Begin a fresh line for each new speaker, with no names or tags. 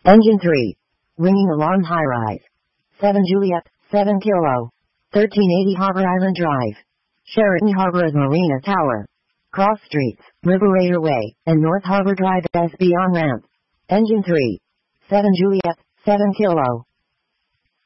Engine 3. Ringing alarm high-rise. 7 Juliet, 7 Kilo. 1380 Harbor Island Drive. Sheraton Harbor's Marina Tower. Cross Streets, Liberator Way, and North Harbor Drive SB on-ramp. Engine 3. 7 Juliet, 7 Kilo.